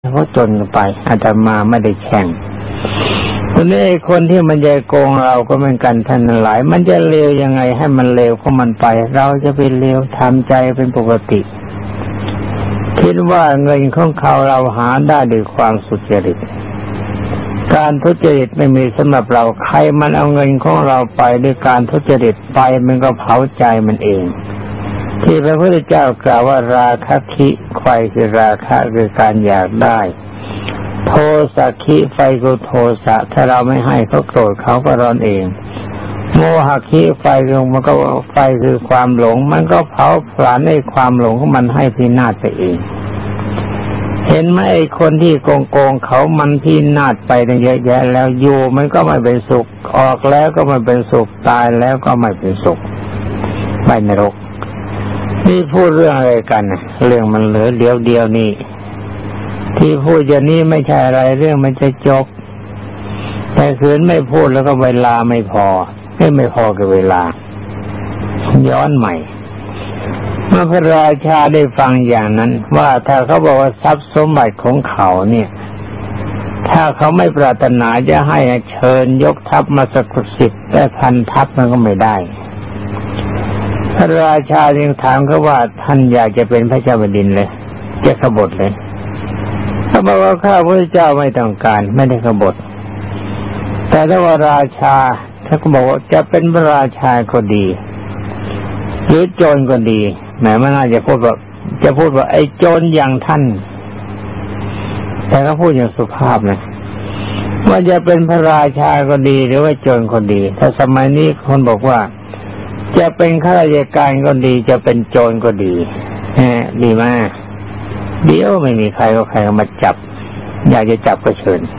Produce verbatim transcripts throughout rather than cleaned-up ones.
เขาจนไปอาตมาไม่ได้แข่งตอนนี้ไอ้คนที่มันจะโกงเราก็เหมือนกันท่านหลายมันจะเลวยังไงให้มันเลวของมันไปเราจะไปเลวทำใจเป็นปกติคิดว่าเงินของเขาเราหาได้ด้วยความสุจริตการทุจริตไม่มีสำหรับเราใครมันเอาเงินของเราไปด้วยการทุจริตไปมันก็เผาใจมันเองที่พระพุทธเจ้ากล่าวว่าราคะคิไฟคือราคะคือการอยากได้โทสะคิไฟคือโทสะถ้าเราไม่ให้เขาโกรธเขาก็ร้อนเองโมหะคิไฟคือมันก็ไฟคือความหลงมันก็เผาผลาญในความหลงของมันให้พินาศไปเองเห็นไหมไอ้คนที่โกงโกงเขามันพินาศไปเยอะแยะแล้วอยู่มันก็ไม่เป็นสุขออกแล้วก็ไม่เป็นสุขตายแล้วก็ไม่เป็นสุขไปนรกนี่พูดเรื่องอะไรกันเรื่องมันเหลือเดียวเดียวนี่ที่พูดอย่างนี้ไม่ใช่อะไรเรื่องมันจะจบแต่คืนไม่พูดแล้วก็เวลาไม่พอไม่ไม่พอกับเวลาย้อนใหม่เมื่อพระราชาได้ฟังอย่างนั้นว่าถ้าเขาบอกว่าทรัพย์สมบัติของเขาเนี่ยถ้าเขาไม่ปรารถนาจะให้เชิญยกทัพมาสักสิบแต่พันทัพมันก็ไม่ได้พระราชาจึงถามเขาว่าท่านอยากจะเป็นพระเจ้าแผ่นดินเลยจะขบฏเลยเขาบอกว่าข้าพระเจ้าไม่ต้องการไม่ได้ขบฏแต่ถ้าว่าราชาถ้าเขาบอกว่าจะเป็นพระราชาก็ดีหรือโจรก็ดีแหมมันน่าจะพูดว่าจะพูดว่าไอ้โจรอย่างท่านแต่เขาพูดอย่างสุภาพนะว่าจะเป็นพระราชาก็ดีหรือว่าโจรก็ดีถ้าสมัยนี้คนบอกว่าจะเป็นข้าราชการก็ดีจะเป็นโจรก็ดีแหมดีมากเดี๋ยวไม่มีใครก็ใครมาจับอยากจะจับก็เชิญ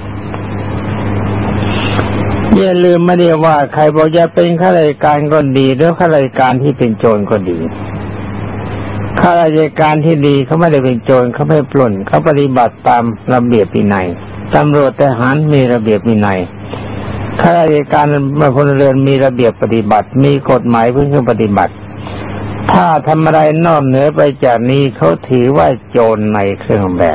อย่าลืมไม่ได้ว่าใครบอกจะเป็นข้าราชการก็ดีหรือข้าราชการที่เป็นโจรก็ดีข้าราชการที่ดีเขาไม่ได้เป็นโจรเขาไม่ปล้นเขาปฏิบัติตามระเบียบวินัยตำรวจทหารมีระเบียบวินัยข้าราชการพลเรือนมีระเบียบปฏิบัติมีกฎหมายเพื่อปฏิบัติถ้าทำอะไรนอกเหนือไปจากนี้เขาถือว่าโจรในเครื่องแบบ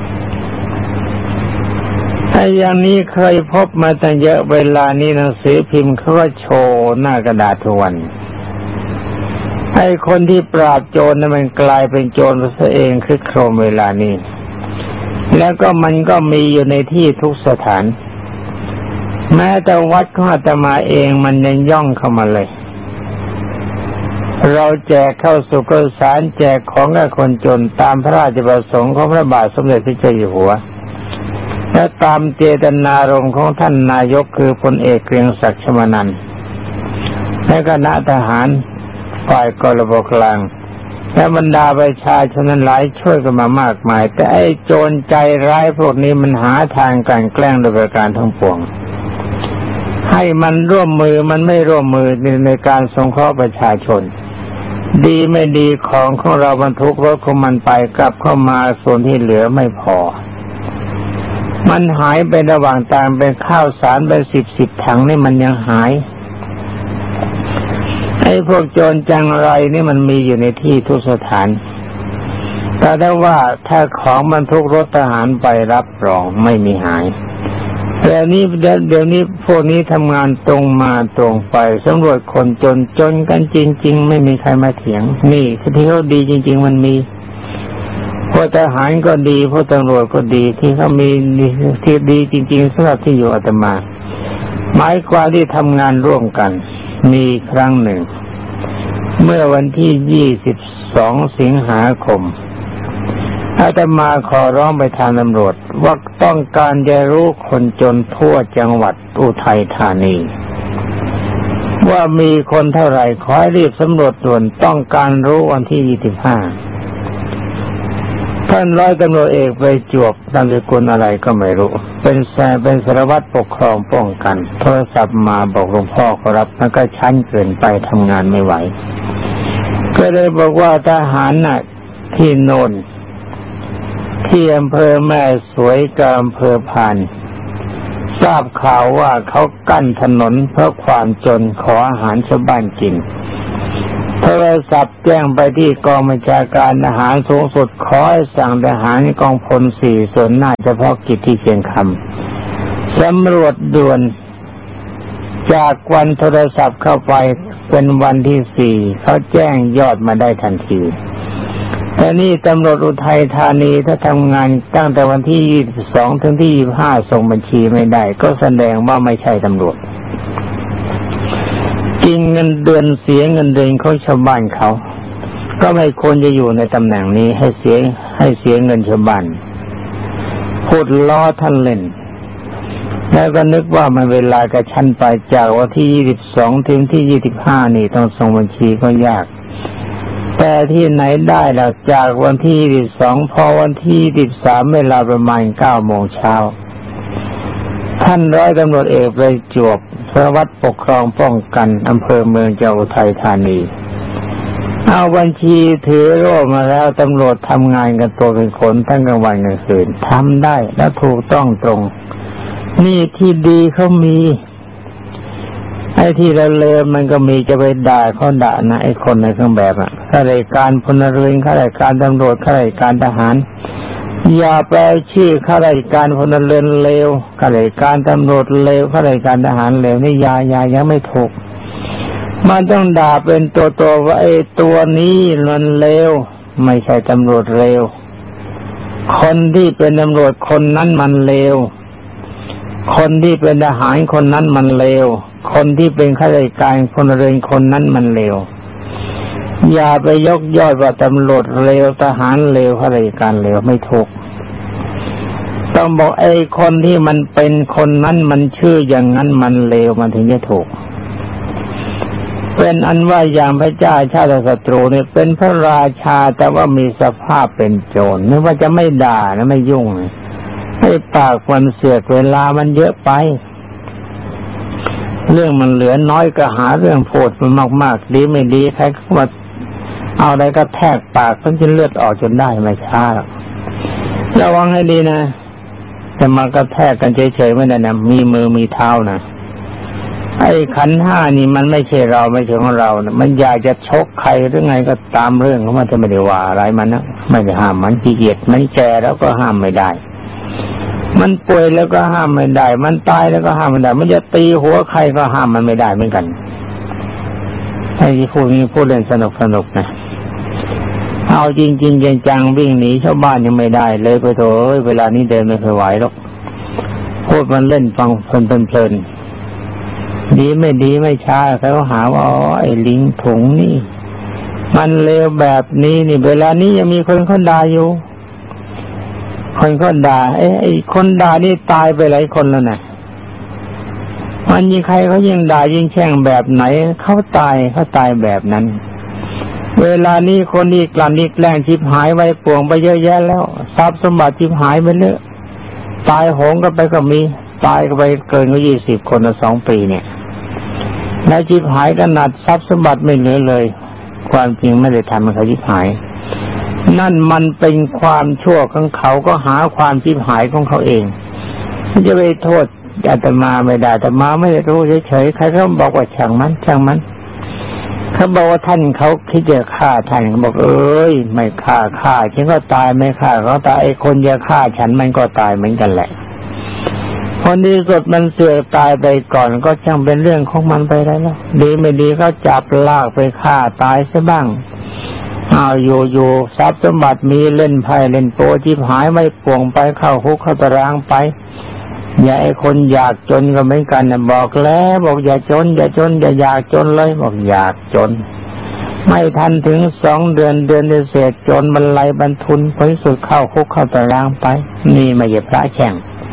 ไอ้อย่างนี้เคยพบมาตั้งเยอะเวลานี้หนังสือพิมพ์เขาก็โชว์หน้ากระดาษทุกวันไอ้คนที่ปราบโจรนั้นมันกลายเป็นโจรซะเองคือโครมเวลานี้แล้วก็มันก็มีอยู่ในที่ทุกสถานแม้แต่วัดของอาตมาเองมันยังย่องเข้ามาเลยเราแจกเข้าสู่กสารแจกของกับคนจนตามพระราชประสงค์ของพระบาทสมเด็จพระเจ้าอยู่หัวและตามเจตนารมณ์ของท่านนายกคือพลเอกเกรียงศักดิ์ชมานันท์และคณะทหารฝ่ายกรบกลางและบรรดาประชาชนหลายช่วยกันมามากมายแต่ไอ้โจรใจร้ายพวกนี้มันหาทางกลั่นแกล้งโดยประการทั้งปวงให้มันร่วมมือมันไม่ร่วมมือในการสงเคราะห์ประชาชนดีไม่ดีของของเราบรรทุกรถของมันไปกลับเข้ามาส่วนที่เหลือไม่พอมันหายไประหว่างทางเป็นข้าวสารเป็นสิบสิบถังนี่มันยังหายไอ้พวกโจรจังไรนี่มันมีอยู่ในที่ทุกสถานแต่ได้ว่าถ้าของบรรทุกรถทหารไปรับรองไม่มีหายแต่นี้เดี๋ยวนี้พวกนี้ทำงานตรงมาตรงไปสำรวจคนจนจนกันจริงๆไม่มีใครมาเถียงนี่ที่เขาดีจริงๆมันมีพวกทหารก็ดีพวกตำรวจก็ดีที่เขามีที่ดีจริงๆสำหรับที่อยู่อาตมาหมายความที่ทำงานร่วมกันมีครั้งหนึ่งเมื่อวันที่ยี่สิบสองสิงหาคมอาตมาขอร้องไปทางตำรวจว่าต้องการจะรู้คนจนทั่วจังหวัดอุทัยธานีว่ามีคนเท่าไหร่ขอให้รีบสำรวจด่วนต้องการรู้วันที่ยี่สิบห้าท่านร้อยตำรวจเอกไปจวบนามสกุลอะไรก็ไม่รู้เป็นแสเป็นสารวัตรปกครองป้องกันโทรศัพท์มาบอกหลวงพ่อขอรับมันก็ชั้นเกินไปทำงานไม่ไหวก็เลยบอกว่าทหารน่ะที่โน่นที่อำเภอแม่สวยกับอำเภอพานทราบข่าวว่าเขากั้นถนนเพราะความจนขออาหารชาวบ้านกินทโทรศัพท์แจ้งไปที่กองบัญชาการทหารสูงสุดขอให้สั่งทหารกองพลสี่ส่วนหน้าเฉพาะกิจที่เชียงคำสำรวจด่วนจากวันโทรศัพท์เข้าไปเป็นวันที่สี่เขาแจ้งยอดมาได้ทันทีแต่นี่ตำรวจอุทัยธานีถ้าทำงานตั้งแต่วันที่ยี่สิบสองถึงที่ยี่สิบห้าส่งบัญชีไม่ได้ก็แสดงว่าไม่ใช่ตำรวจกินเงินเดือนเสียเงินเดือนของชาวบ้านเขาก็ไม่ควรจะอยู่ในตำแหน่งนี้ให้เสียให้เสียเงินชาวบ้านพูดล้อท่านเล่นแล้วก็นึกว่ามันเวลากระชั้นไปจากวันที่ยี่สิบสองถึงที่ยี่สิบห้านี่ต้องส่งบัญชีก็ยากแต่ที่ไหนได้ล่ะจากวันที่ยี่สิบสองพอวันที่ยี่สิบสามเวลาประมาณเก้าโมงเช้าท่านร้อยตำรวจเอกประจวบสารวัตรปกครองป้องกันอำเภอเมืองจังหวัดอุทัยธานีเอาบัญชีถือโล่มาแล้วตำรวจทำงานกันตัวเป็นคนทั้งกลางวันกลางคืนทำได้และถูกต้องตรงนี่ที่ดีเขามีไอ้ที่ละเลวมันก็มีจะไปด่าเขาด่านะไอ้คนในเครื่องแบบอ่ะข้าราชการพลเรือนข้าราชการตำรวจข้าราชการทหารอย่าแปลชื่อข้าราชการพลเรือนเลวข้าราชการตำรวจเลวข้าราชการทหารเลวนี่ยายายังไม่ถูกมันต้องด่าเป็นตัวตัวว่าไอ้ตัวนี้มันเลวไม่ใช่ตำรวจเลวคนที่เป็นตำรวจคนนั้นมันเลวคนที่เป็นทหารคนนั้นมันเลวคนที่เป็นข้าราชการพลเรือนคนนั้นมันเลวอย่าไปยกย่อยว่าตำรวจเลวทหารเลวข้าราชการเลวไม่ถูกต้องบอกไอ้คนที่มันเป็นคนนั้นมันชื่ออย่างนั้นมันเลวมันถึงจะถูกเป็นอันว่าอย่างพระเจ้าชาติศัตรูเนี่ยเป็นพระราชาแต่ว่ามีสภาพเป็นโจรไม่ว่าจะไม่ด่านะไม่ยุ่งให้ปากมันเสือกเวลามันเยอะไปเรื่องมันเหลือน้อยก็หาเรื่องโผดมันมากๆดีไม่ดีใครก็มาเอาอะไรก็แทกปากจนจนเลือดออกจนได้ไม่ช้าหรอกระวังให้ดีนะจะมากระแทกกันเฉยๆไม่ได้นะมีมือมีเท้านะไอ้ขันธ์ห้านี่มันไม่ใช่เราไม่ใช่ของเรานะมันอยากจะชกใครหรือไงก็ตามเรื่องของมันจะไม่ได้ว่าอะไรมันนะไม่ได้ห้ามมันขี้เกียจมันแก่แล้วก็ห้ามไม่ได้มันป่วยแล้วก็ห้ามไม่ได้มันตายแล้วก็ห้ามไม่ได้มันจะตีหัวใครก็ห้ามมันไม่ได้เหมือนกันไอ้ที่พูดนี้พูดเล่นสนุกสนุกนะเอาจริงๆจังๆวิ่งหนีชาวบ้านยังไม่ได้เลยไปโถเอ้ยเวลานี้เดินไม่ค่อยไหวหรอกพูดมันเล่นฟังเพลินๆดีไม่ดีไม่ช้าเขาหาว่าอ๋อไอ้ลิงถุงนี่มันเลวแบบนี้นี่เวลานี้ยังมีคนเขาด่าอยู่คนก็ด่าไอ้ไอ้คนด่านี่ตายไปหลายคนแล้วนะมันยิ่งใครเขายิ่งด่ายิ่งแช่งแบบไหนเขาตายเขาตายแบบนั้นเวลานี้คนนี้กลั่นนี้แกล้งชิบหายไว้ป่วงไปเยอะแยะแล้วทรัพย์สมบัติชิบหายไปเยอะตายโหงกันไปก็มีตายกันไปเกินกว่ายี่สิบคนในสองปีเนี่ยแล้วชิบหายขนาดทรัพย์สมบัติไม่เหลือเลยความจริงไม่ได้ทำให้เขาชิบหายนั่นมันเป็นความชั่วของเขาก็หาความชิบหายของเขาเองจะไปโทษอาตมาไม่ได้อาตมาไม่ได้รู้เฉยๆใครเขาบอกว่าช่างมันช่างมันเขาบอกว่าท่านเขาคิดจะฆ่าท่านเขาบอกเอ้ยไม่ฆ่าฆ่าฉันก็ตายไม่ฆ่าเขาตายไอ้คนจะฆ่าฉันมันก็ตายเหมือนกันแหละคนที่สุดมันเสือกตายไปก่อนก็ช่างเป็นเรื่องของมันไปได้แล้วดีไม่ดีก็จับลากไปฆ่าตายซะบ้างเอาอยู่ๆทรัพย์สมบัติมีเล่นไพ่เล่นโป๊ชิบหายไม่ป่วงไปเข้าคุกเข้าตารางไปอย่าไอ้คนอยากจนก็เหมือนกันนะบอกแล้วบอกอย่าจนอย่าจนอย่าอยากจนเลยบอกอยากจนไม่ทันถึงสองเดือนเดือนเศษจนบรรลัยบรรทุนผลสุดเข้าคุกเข้าตารางไปนี่ไม่ใช่พระแช่ง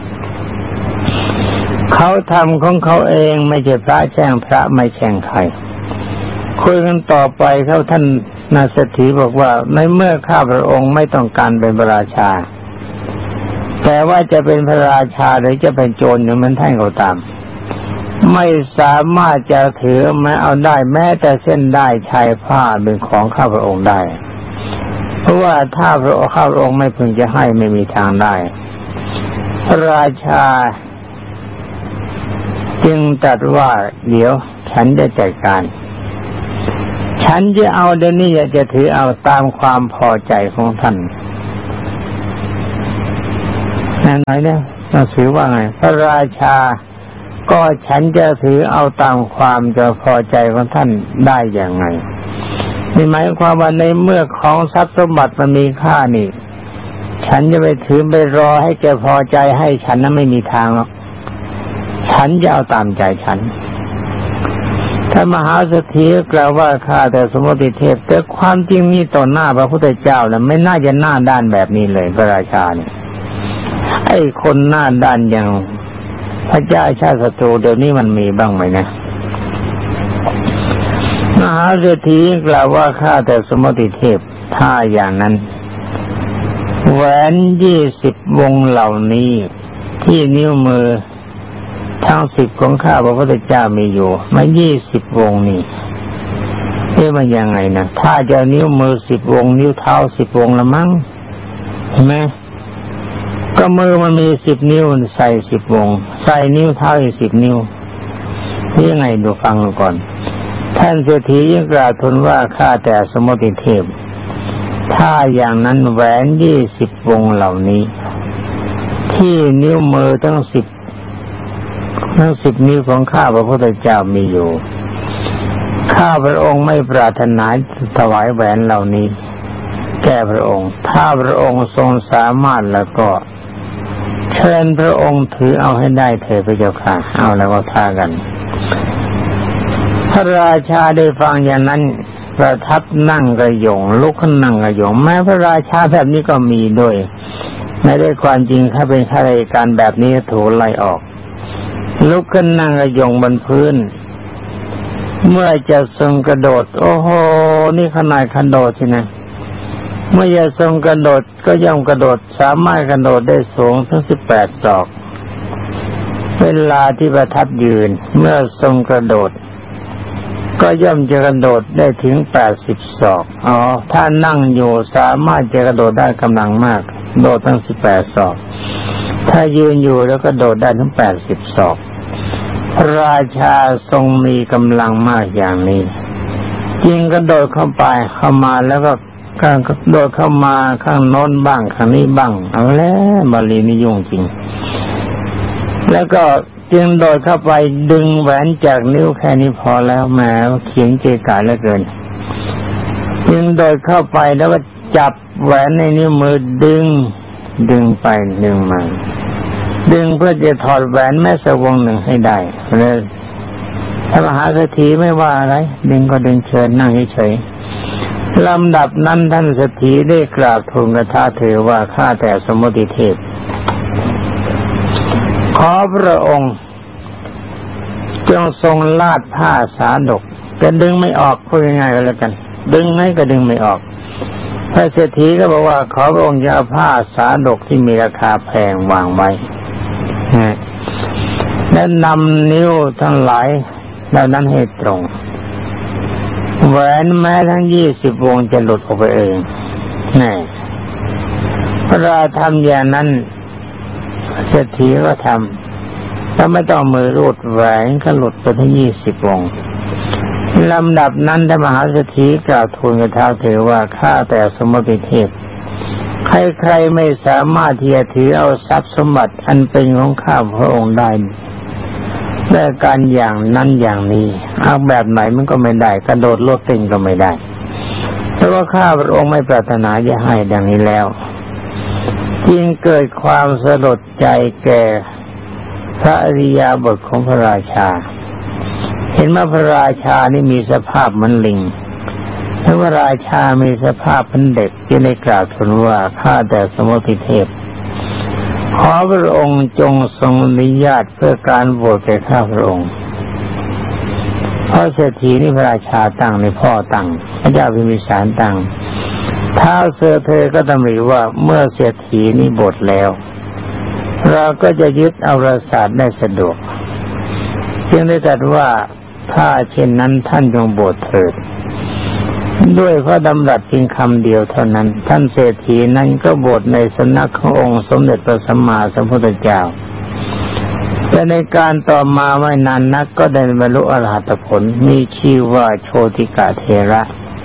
เขาทำของเขาเองไม่ใช่พระแช่งพระไม่แช่งใครคุยกันต่อไปเขาท่านนาเศรษฐีบอกว่าในเมื่อข้าพระองค์ไม่ต้องการเป็นพระราชาแต่ว่าจะเป็นพระราชาหรือจะเป็นโจรอย่างนั้นท่านก็ตามไม่สามารถจะถือแม้เอาได้แม้แต่เส้นได้ชายผ้าเป็นของข้าพระองค์ได้เพราะว่าถ้าพระข้าพระองค์ไม่พึงจะให้ไม่มีทางได้พระราชาจึงตรัสว่าเดี๋ยวฉันจะจัดการฉันจะเอาเดี๋ยวนี้อยากจะถือเอาตามความพอใจของท่านนั่นไหนเนี่ยหนังสือว่าไงพระราชาก็ฉันจะถือเอาตามความจะพอใจของท่านได้อย่างไงนี่หมายความว่าในเมื่อของทรัพย์สมบัติมันมีค่านี่ฉันจะไปถือไปรอให้แกพอใจให้ฉันนั้นไม่มีทางหรอกฉันจะเอาตามใจฉันถ้ามหาเศรษฐีกล่าวว่าข้าแต่สมมติเทพแต่ความจริงนี่ต่อหน้าพระพุทธเจ้าน่ะไม่น่าจะหน้าด้านแบบนี้เลยพระราชาเนี่ยไอ้คนหน้าด้านอย่างพระเจ้าชาติศัตรูเดี๋ยวนี้มันมีบ้างไหมนะมหาเศรษฐีกล่าวว่าข้าแต่สมมติเทพถ้าอย่างนั้นแหวนยี่สิบวงเหล่านี้ที่นิ้วมือทั้งสิบของข้าพระพุทธเจ้ามีอยู่มายี่สิบวงนี่เอ๊ะมันยังไงนะถ้าจะนิ้วมือสิบวงนิ้วเท้าสิบวงละมั้งเห็นไหมก็มือมันมีสิบนิ้วใส่สิบวงใส่นิ้วเท้าอีกสิบนิ้วนี่ยังไงดูฟังก่อนท่านเศรษฐียิ่งกล่าวทูลว่าข้าแต่สมมติเทพถ้าอย่างนั้นแหวนยี่สิบวงเหล่านี้ที่นิ้วมือทั้งสิบทั้งสิบนิ้วของข้าพระพุทธเจ้ามีอยู่ข้าพระองค์ไม่ปรารถนาถวายแหวนเหล่านี้แก่พระองค์ถ้าพระองค์ทรงสามารถแล้วก็เชิญพระองค์ถือเอาให้ได้เถิดพระเจ้าค่ะเอาแล้วก็ท่ากันพระราชาได้ฟังอย่างนั้นประทับนั่งกระยงลุกขึ้นนั่งกระยงแม้พระราชาแบบนี้ก็มีด้วยไม่ได้ความจริงถ้าเป็นข้าราชการแบบนี้ถูกไล่ออกลุกขึ้นนั่งกระยงบนพื้นเมื่อจะทรงกระโดดโอ้โหนี่ขนาดกระโดดใช่ไหมเมื่อจะทรงกระโดดก็ย่อมกระโดดสามารถกระโดดได้สูงถึงสิบแปดศอกเวลาที่ประทับยืนเมื่อทรงกระโดดก็ย่อมจะกระโดดได้ถึงแปดสิบศอกอ๋อถ้านั่งอยู่สามารถจะกระโดดได้กำลังมากโดดทั้งสิบแปดศอกถ้ายืนอยู่แล้วก็โดดได้ถึงแปดสิบศอกพระราชาทรงมีกำลังมากอย่างนี้จึงกระโดดเข้าไปเข้ามาแล้วก็การกระโดดเข้ามาข้างโน้นบ้างข้างนี้บ้างเอาแล้วบาลีนี่ยุ่งจริงแล้วก็จึงโดดเข้าไปดึงแหวนจากนิ้วแค่นี้พอแล้วแหมเขียนเกกาเหลือเกินจึงโดดเข้าไปแล้วก็จับแหวนในนิ้วมือดึงดึงไปดึงมาดึงเพื่อจะถอดแหวนแม้สักวงหนึ่งให้ได้เลยถ้ามหาเศรษฐีไม่ว่าอะไรดึงก็ดึงเชิญนั่งเฉยลำดับนั้นท่านเศรษฐีได้กราบทูลกระทาเถอว่าข้าแต่สมมติเทพขอพระองค์จงทรงลาดผ้าสาดกแต่ดึงไม่ออกพูดง่ายๆก็แล้วกันดึงไงก็ดึงไม่ออกพระเศรษฐีก็บอกว่าขอพระองค์จะเอาผ้าสาดกที่มีราคาแพงวางไว้และนำนิ้วทั้งหลายเหล่านั้นให้ตรงแหวนแม้ทั้งยี่สิบวงจะหลุดออกไปเองแน่พระราชาทำอย่างนั้นเศรษฐีก็ทำถ้าไม่ต้องมือรูดแหวนก็หลุดไปทั้งยี่สิบวงลำดับนั้นท่านมหาเศรษฐีกล่าวทูลกระทาเถอว่าข้าแต่สมมติเทพใครๆไม่สามารถที่จะถือเอาทรัพย์สมบัติอันเป็นของข้าพระองค์ได้ด้วยการอย่างนั้นอย่างนี้เอาแบบไหนมันก็ไม่ได้กระโดดโลดเต้นก็ไม่ได้เพราะว่าข้าพระองค์ไม่ปรารถนาจะให้ดังนี้แล้วจึงเกิดความสลดใจแก่พระอริยบทของพระราชาเห็นว่าพระราชานี่มีสภาพเหมือนลิงพระราชามีสภาพเป็นเด็กจึงได้กล่าวทูลว่าข้าแต่สมมติเทพขอพระองค์จงทรงอนุญาตเพื่อการโปรดแก่ข้าพระองค์เพราะเศรษฐีนี่พระราชาตั้งในพ่อตั้งพระเจ้าพิมพิสารตั้งท้าวเสือเธอก็ตำหนิว่าเมื่อเศรษฐีนี่บทแล้วเราก็จะยึดเอาปราสาทได้สะดวกจึงได้ตรัสว่าถ้าเช่นนั้นท่านจงบวชเถิดด้วยพระดำรัสเพียงคำเดียวเท่านั้นท่านเศรษฐีนั้นก็บวชในสำนักขององค์สมเด็จพระสัมมาสัมพุทธเจ้าแต่ในการต่อมาไม่นานนักก็ได้บรรลุอรหัตผลมีชื่อว่าโชติกะเถระ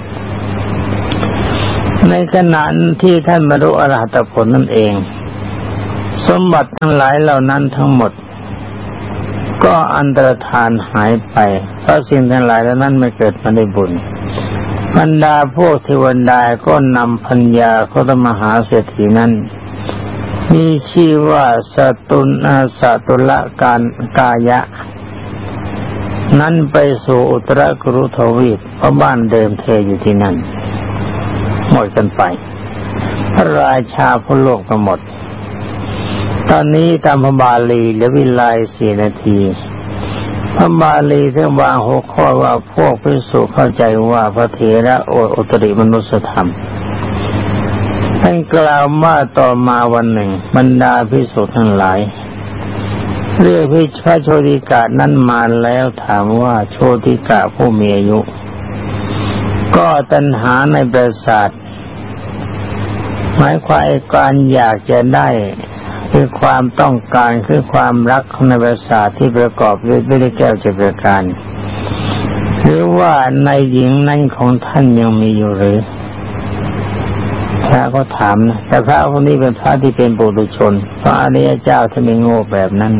ในขณะที่ท่านบรรลุอรหัตผลนั่นเองสมบัติทั้งหลายเหล่านั้นทั้งหมดก็อันตรธานหายไปเพราะสิ่งทั้งหลายเหล่านั้นไม่เกิดมาในบุญบรรดาพวกเทวดาก็นำพัญญาของมหาเศรษฐีนั้นมีชื่อว่าสตุลอาสตุละการกายะนั้นไปสู่อุตรกุรุทวีปเพราะบ้านเดิมเธออยู่ที่นั่นหมดกันไปพระราชาผู้โลกก็หมดตอนนี้ตามพระบาลีเหลือเวลาสี่นาทีพระบาลีเท่าวางหัวข้อว่าพวกภิกษุเข้าใจว่าพระเถระโออุตริมนุสธรรมท่านกล่าวว่าต่อมาวันหนึ่งบรรดาภิกษุทั้งหลายเรียกพระโชติกะนั้นมาแล้วถามว่าโชติกะผู้มีอายุก็ตัณหาในปราสาทหมายความการอยากจะได้คือความต้องการคือความรักในปราสาทที่ประกอบด้วยด้วยแก้วเจ็ดประการหรือว่าในหญิงนั้นของท่านยังมีอยู่หรือพระก็ถามนะแต่พระคนนี้เป็นพระที่เป็นปุถุชนพระอริยเจ้าท่านไม่โง่แบบนั้น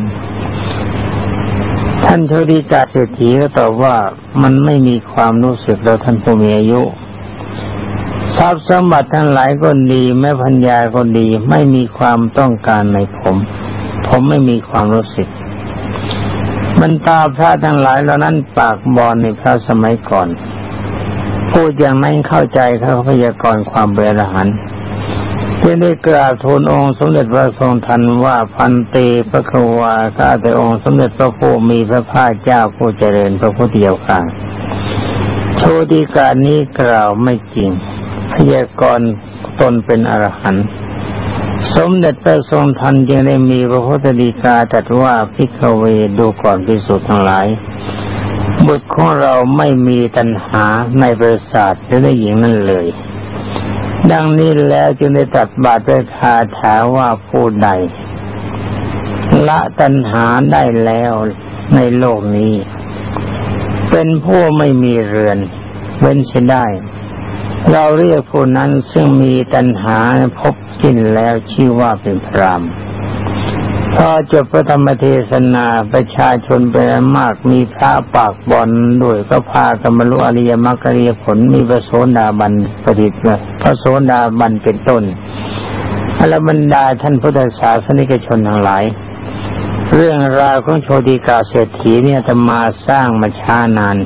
ท่านโชติกะเศรษฐีก็ตอบว่ามันไม่มีความรู้สึกแล้วท่านผู้มีอายุทรัพย์สมบัติทั้งหลายก็ดีแม้พัญญาก็ดีไม่มีความต้องการในผมผมไม่มีความรู้สึกบรรดาพระทั้งหลายเหล่านั้นปากบอนในพระสมัยก่อนพูดอย่างนั้นเข้าใจเขาพยากรณ์ความเป็นอรหันต์จึงได้กราบทูลองค์สมเด็จพระทรงทันว่าพันเตพระควาข้าแต่องค์สมเด็จพระผู้มีพระภาคเจ้าผู้เจริญพระพุทธเจ้าข้าโชติกานี้กล่าวไม่จริงพยากรณ์ตนเป็นอรหันต์สมเด็จพระทรงทันจึงได้มีพระพุทธฎีกาตรัสว่าภิกขเวดูก่อนภิกษุทั้งหลายบุตรของเราไม่มีตัณหาในปราสาทหรือในหญิงนั่นเลยดังนี้แล้วจึงได้ตรัสบาทด้วยคาถาว่าผู้ใดละตัณหาได้แล้วในโลกนี้เป็นผู้ไม่มีเรือนเว้นเสียได้เราเรียกผู้นั้นซึ่งมีตัณหาพบสิ้นแล้วชื่อว่าเป็นพรามพอจบพระธรรมเทศนาประชาชนเป็นมากมีพระปากบอนด้วยก็พากันบรรลุอริยมรรคอริยผลมีพระโสดาบันปฏิเสธพระโสดาบันเป็นต้นอรบรรดาท่านพุทธศาสนิกชนทั้งหลายเรื่องราวของโชติกาเศรษฐีเนี่ยธรรมาสร้างมาช้านาน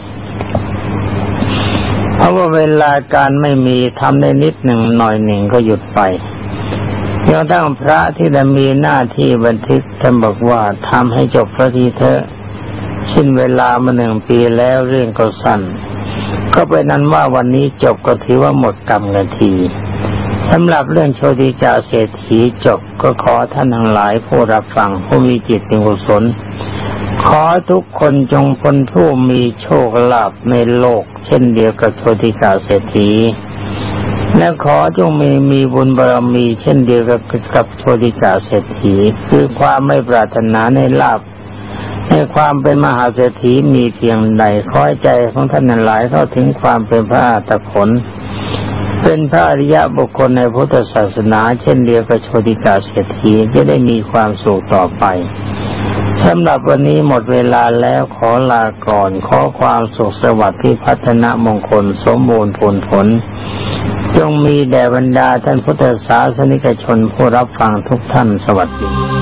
เพราะว่าเวลาการไม่มีทำได้นิดหนึ่งหน่อยหนึ่งก็หยุดไปจนทั้งพระที่ได้มีหน้าที่บันทึกท่านบอกว่าทำให้จบพระทีเถอะสิ้นเวลามาหนึ่งปีแล้วเรื่องก็สั้นก็เป็นนั้นว่าวันนี้จบก็ถือว่าหมดกรรมกันทีสำหรับเรื่องโชติกาเศรษฐีจบก็ขอท่านทั้งหลายผู้รับฟังผู้มีจิตเป็นกุศลขอทุกคนจงพ้นผู้มีโชคลาภในโลกเช่นเดียวกับโชติกาเศรษฐีและขอจงมีมีบุญบารมีเช่นเดียวกับกับโชติกาเศรษฐีคือความไม่ปรารถนาในลาภในความเป็นมหาเศรษฐีมีเพียงใดขอให้ใจของท่านทั้งหลายเข้าถึงความเป็นพระอรหันตผลเป็นพระอริยบุคคลในพุทธศาสนาเช่นเดียวกับโชติกาเศรษฐีจะได้มีความสุขต่อไปสำหรับวันนี้หมดเวลาแล้วขอลาก่อนขอความสุขสวัสดิ์ที่พัฒนามงคลสมบูรณ์ผลผลจงมีแด่บรรดาท่านพุทธศาสนิกชนผู้รับฟังทุกท่านสวัสดี